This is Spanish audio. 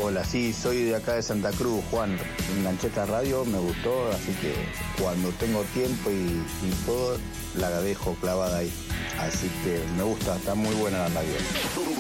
Hola, sí, soy de acá de Santa Cruz, Juan. Enganché esta radio, me gustó, así que cuando tengo tiempo y puedo, la dejo clavada ahí. Así que me gusta, está muy buena la radio.